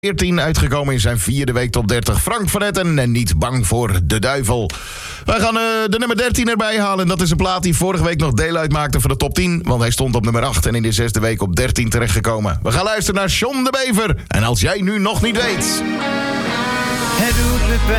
14 uitgekomen in zijn 4e week top 30. Frank van Etten en Niet bang voor de duivel. Wij gaan de nummer 13 erbij halen. En dat is een plaat die vorige week nog deel uitmaakte van de top 10. Want hij stond op nummer 8 en in de 6e week op 13 terechtgekomen. We gaan luisteren naar John de Bever. En als jij nu nog niet weet... Het doet me pijn.